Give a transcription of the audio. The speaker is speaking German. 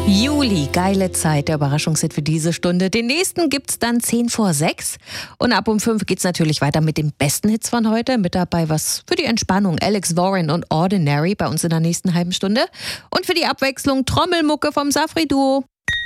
Juli, geile Zeit, der Überraschungshit für diese Stunde. Den nächsten gibt's dann 10 vor 6. Und ab um 5 geht's natürlich weiter mit den besten Hits von heute. Mit dabei was für die Entspannung. Alex Warren und Ordinary bei uns in der nächsten halben Stunde. Und für die Abwechslung Trommelmucke vom Safri-Duo.